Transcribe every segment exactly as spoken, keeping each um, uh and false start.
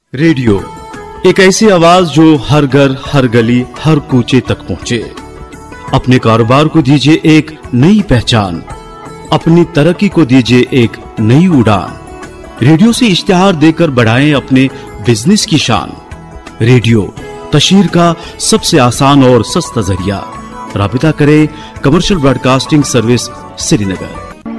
Radio एक ऐसी आवाज जो हर घर, हर गली, हर कूचे तक पहुंचे। अपने कारोबार को दीजिए एक नई पहचान, अपनी तरक्की को दीजिए एक नई उड़ान। रेडियो से इश्तिहार देकर बढ़ाएं अपने बिजनेस की शान। रेडियो तशहीर का सबसे आसान और सस्ता जरिया। राबिता करें कमर्शियल ब्रॉडकास्टिंग सर्विस, श्रीनगर।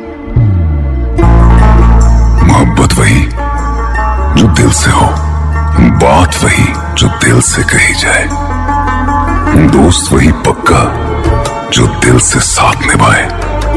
मोहब्बत वही जो दिल से हो, बात वही जो दिल से कही जाए, दोस्त वही पक्का जो दिल से साथ निभाए,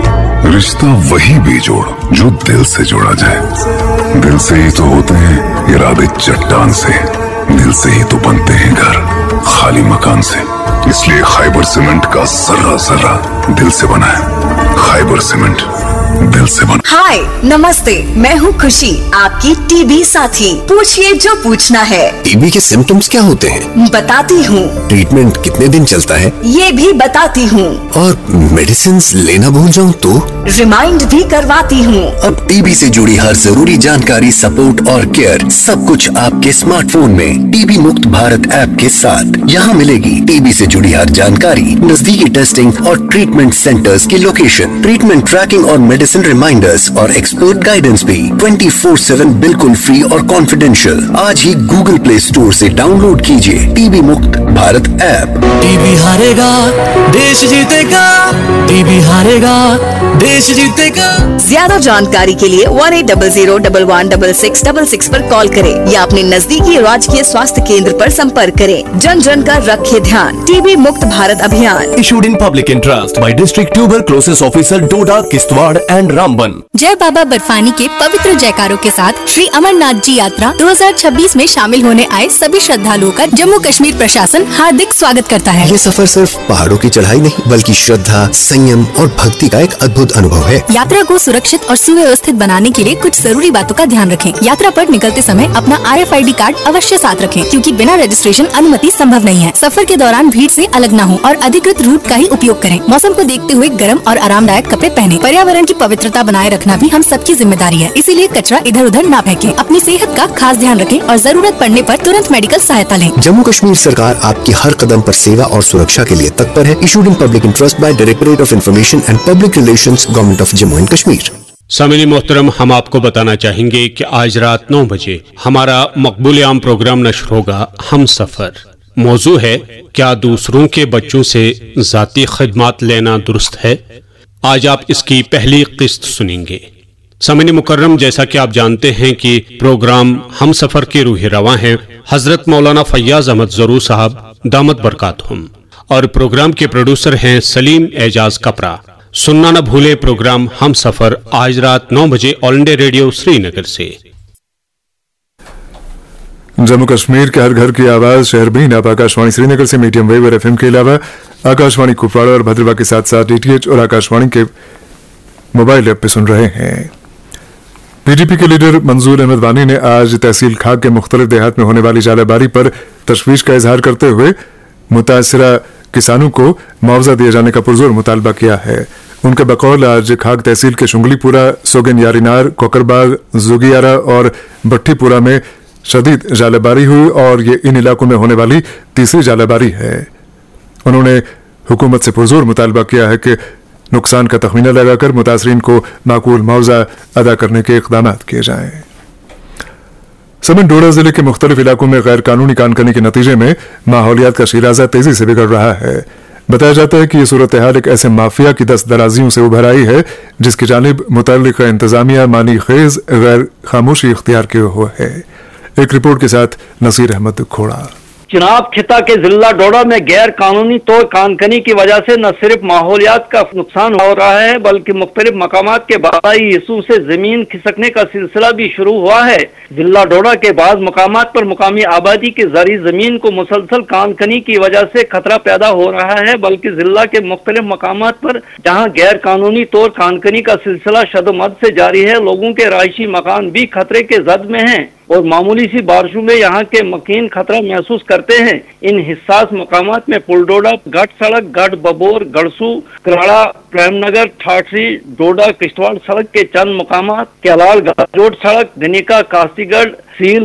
रिश्ता वही बेजोड़ जो दिल से जोड़ा जाए। दिल से ही तो होते हैं इरादे चट्टान से, दिल से ही तो बनते हैं घर खाली मकान से। इसलिए खैबर सीमेंट का जर्रा जर्रा दिल से बना है। खैबर सीमेंट दिल से बना। हाय नमस्ते, मैं हूँ खुशी, आपकी टीबी साथी। पूछिए जो पूछना है। टीबी के सिम्टम्स क्या होते हैं? बताती हूँ। ट्रीटमेंट कितने दिन चलता है? ये भी बताती हूँ। और मेडिसिन लेना भूल जाऊँ तो? रिमाइंड भी करवाती हूँ। अब टीबी से जुड़ी हर जरूरी जानकारी, सपोर्ट और केयर सब कुछ आपके स्मार्टफोन में टीबी मुक्त भारत ऐप के साथ। यहाँ मिलेगी टीबी से जुड़ी हर जानकारी, नजदीकी टेस्टिंग और ट्रीटमेंट सेंटर्स की लोकेशन, ट्रीटमेंट ट्रैकिंग और मेडिसिन रिमाइंडर्स और एक्सपर्ट गाइडेंस भी ट्वेंटी फोर सेवन बिल्कुल फ्री और कॉन्फिडेंशियल। आज ही गूगल प्ले स्टोर से डाउनलोड कीजिए टीबी मुक्त भारत ऐप। टीबी हारेगा देश जीतेगा, टीबी हारेगा देश जीतेगा। ज्यादा जानकारी के लिए one eight double zero double one double six double six पर कॉल करें या अपने नजदीकी राजकीय स्वास्थ्य केंद्र पर संपर्क करें। जन जन का रखे ध्यान। टीबी मुक्त भारत अभियान। Issued in public interest by district tuberculosis officer Doda, Kishtwar and Ramban. जय बाबा बर्फानी के पवित्र जयकारों के साथ श्री अमरनाथ जी यात्रा दो हज़ार छब्बीस में शामिल होने आए सभी श्रद्धालुओं का जम्मू कश्मीर प्रशासन हार्दिक स्वागत करता है। ये सफर सिर्फ पहाड़ों की चढ़ाई नहीं बल्कि श्रद्धा, संयम और भक्ति का एक अद्भुत अनुभव है। यात्रा को सुरक्षित और सुव्यवस्थित बनाने के लिए कुछ जरूरी बातों का ध्यान रखें। यात्रा पर निकलते समय अपना R F I D card अवश्य साथ रखें, क्योंकि बिना रजिस्ट्रेशन अनुमति संभव नहीं है। सफर के दौरान भीड़ से अलग न हो और अधिकृत रूट का ही उपयोग करें। मौसम को देखते हुए गर्म और आरामदायक कपड़े पहने। पर्यावरण की पवित्रता बनाए रखना भी हम सबकी जिम्मेदारी है, इसीलिए कचरा इधर उधर न फेंकें। अपनी सेहत का खास ध्यान रखें और जरूरत पड़ने पर तुरंत मेडिकल सहायता लें। जम्मू कश्मीर सरकार आपकी हर कदम पर सेवा और सुरक्षा के लिए तत्पर है। Issued in public interest by directorate of information and public relations, government of Jammu and Kashmir. सामिनी मोहतरम, हम आपको बताना चाहेंगे कि आज रात नौ बजे हमारा मकबूल आम प्रोग्राम नश्र होगा, हम सफर। मौजू है, क्या दूसरों के बच्चों से जाती खिदमत लेना दुरुस्त है? आज आप इसकी पहली किस्त सुनेंगे। सामिनी मुकर्रम, जैसा कि आप जानते हैं कि प्रोग्राम हम सफर के रूह रवां हैं हजरत मौलाना फैयाज अहमद ज़रूर साहब दामत बरकातहुम, और प्रोग्राम के प्रोड्यूसर हैं सलीम एजाज कपरा। सुनना न भूले प्रोग्राम हम सफर आज रात नौ बजे ऑल इंडिया रेडियो श्रीनगर से। जम्मू कश्मीर के हर घर की आवाज शहर में आप आकाशवाणी श्रीनगर से मीडियम वेव और एफएम के अलावा आकाशवाणी कुपवाड़ा और भद्रवा के साथ साथ डीटीएच और आकाशवाणी के मोबाइल ऐप पे सुन रहे हैं। पीडीपी के लीडर मंजूर अहमद वानी ने आज तहसील खाग के मुख्तलिफ देहात में होने वाली जालाबारी पर तशवीश का इजहार करते हुए मुतासरा किसानों को मुआवजा दिए जाने का पुरजोर मुतालबा किया है। उनके बकौल आज खाग तहसील के शुंगलीपुरा, सोगन यारीनार, कोकरबाग, जुगियारा और भट्टीपुरा में शदीद जालाबारी हुई और ये इन इलाकों में होने वाली तीसरी जालाबारी है। उन्होंने हुकूमत से पुरजोर मुतालबा किया है कि नुकसान का तखमीना लगाकर मुतासरीन को माकूल मुआवजा अदा करने के इक़दाम किए जाएं। समन डोडा जिले के मुख्तलिफ इलाकों में गैर कानूनी कानकनी के नतीजे में माहौलियात का शिराजा तेजी से बिगड़ रहा है। बताया जाता है कि यह सूरत हाल एक ऐसे माफिया की दस्त दराजियों से उभर आई है जिसकी जानिब मुतल्लिका इंतजामिया मानी खेज गैर खामोशी इख्तियार किए हुए है। एक रिपोर्ट के साथ नसीर अहमद खोड़ा। चुनाव खिता के जिला डोडा में गैर कानूनी तौर कानकनी की वजह से न सिर्फ माहौलियात का नुकसान हो रहा है बल्कि मुख्तलिफ मकामात के बालाई हिस्सों से जमीन खिसकने का सिलसिला भी शुरू हुआ है। जिला डोडा के बाद मकामात पर मुकामी आबादी की ज़री जमीन को मुसलसल कानकनी की वजह से खतरा पैदा हो रहा है, बल्कि जिला के मुख्तलिफ मकामात पर जहाँ गैर कानूनी तौर कानकनी का सिलसिला शदमद से जारी है, लोगों के रहायशी मकान भी खतरे के जद में हैं और मामूली सी बारिशों में यहाँ के मकीन खतरा महसूस करते हैं। इन हिस्सास मकामात में पुलडोडा, गढ़ सड़क, गढ़ बबोर, गढ़सू, कराड़ा, प्रेमनगर, ठाठरी, डोडा, किश्तवाड़ सड़क के चंद मकामात, कैलाल गाजोट सड़क, धनिका, कास्तीगढ़, सील,